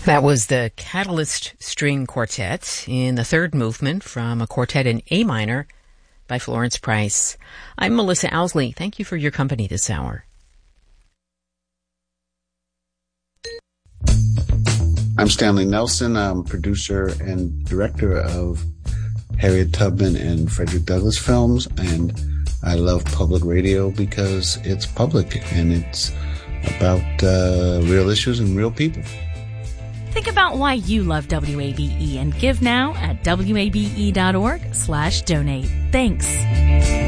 That was the Catalyst String Quartet in the third movement from a quartet in A minor by Florence Price. I'm Melissa Owsley. Thank you for your company this hour. I'm Stanley Nelson. I'm producer and director of Harriet Tubman and Frederick Douglass films, and I love public radio because it's public and it's about real issues and real people. Think about why you love WABE and give now at wabe.org/donate. Thanks.